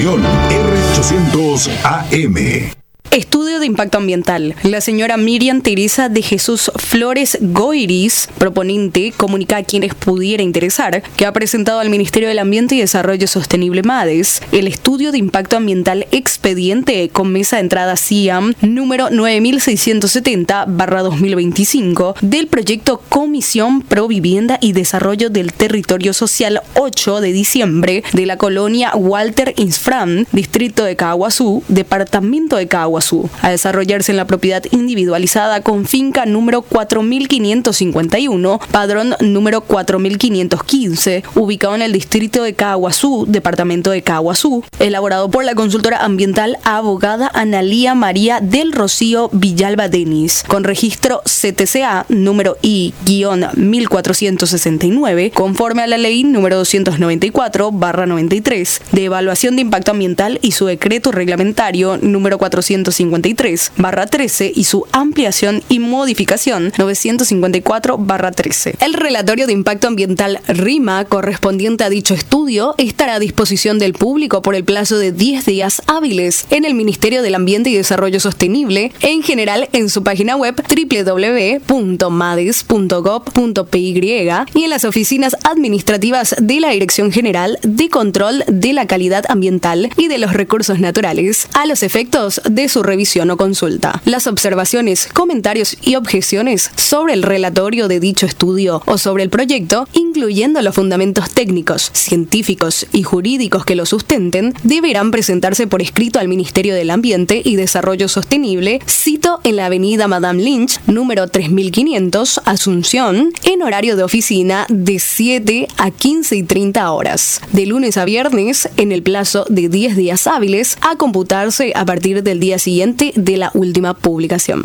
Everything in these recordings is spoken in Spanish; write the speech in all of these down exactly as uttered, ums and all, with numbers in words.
Unión, R ochocientos A M. Estudio de impacto ambiental. La señora Miriam Teresa de Jesús Flores Goiris, proponente, comunica a quienes pudiera interesar que ha presentado al Ministerio del Ambiente y Desarrollo Sostenible MADES el estudio de impacto ambiental expediente con mesa de entrada C I A M número nueve mil seiscientos setenta barra dos mil veinticinco del proyecto Comisión Pro Vivienda y Desarrollo del Territorio Social ocho de diciembre de la colonia Walter Insfran, distrito de Caaguazú, departamento de Caaguazú, a desarrollarse en la propiedad individualizada con finca número cuatro mil quinientos cincuenta y uno, padrón número cuatro mil quinientos quince, ubicado en el distrito de Caaguazú, departamento de Caaguazú, elaborado por la consultora ambiental abogada Analía María del Rocío Villalba Denis, con registro C T C A número I mil cuatrocientos sesenta y nueve, conforme a la ley número doscientos noventa y cuatro barra noventa y tres, de evaluación de impacto ambiental y su decreto reglamentario número cuatrocientos cincuenta y tres barra trece y su ampliación y modificación novecientos cincuenta y cuatro barra trece. El relatorio de impacto ambiental RIMA correspondiente a dicho estudio estará a disposición del público por el plazo de diez días hábiles en el Ministerio del Ambiente y Desarrollo Sostenible, en general en su página web doble u doble u doble u punto mades punto gob punto p y y en las oficinas administrativas de la Dirección General de Control de la Calidad Ambiental y de los Recursos Naturales a los efectos de su revisión o consulta. Las observaciones, comentarios y objeciones sobre el relatorio de dicho estudio o sobre el proyecto, incluyendo los fundamentos técnicos, científicos y jurídicos que lo sustenten, deberán presentarse por escrito al Ministerio del Ambiente y Desarrollo Sostenible, cito en la avenida Madame Lynch, número tres mil quinientos, Asunción, en horario de oficina de siete a quince y treinta horas, de lunes a viernes, en el plazo de diez días hábiles, a computarse a partir del día siguiente de la última publicación.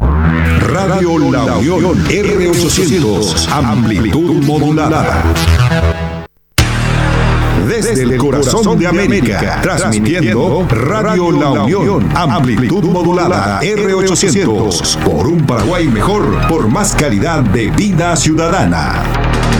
Radio La Unión, R ochocientos, amplitud modulada. Desde el corazón de América, transmitiendo Radio La Unión, amplitud modulada, R ochocientos, por un Paraguay mejor, por más calidad de vida ciudadana.